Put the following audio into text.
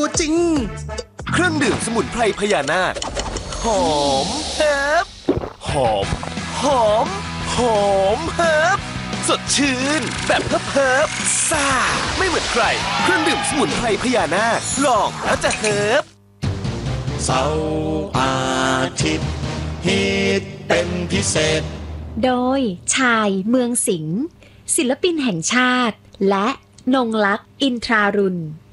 จริงเครื่องดื่มสมุนไพรพญานาคหอมเฮิบหอมหอมหอมเฮิบสดชื่นแบบเฮิบซ่าไม่เหมือนใครเครื่องดื่มสมุนไพรพญานาคลองแล้วจะเฮิบเสาร์อาทิตย์ฮิตเป็นพิเศษโดยชายเมืองสิงห์ศิลปินแห่งชาติและนงลักษณ์อินทรารุณ